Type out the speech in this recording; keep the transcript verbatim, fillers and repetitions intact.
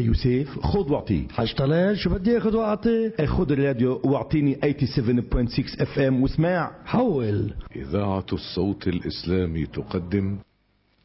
يوسف خذ واعطي. حشتغل شو بدي اخذ واعطي؟ خذ الراديو واعطيني سبعة وثمانين فاصلة ستة اف ام واسمع. حول. إذاعة الصوت الإسلامي تقدم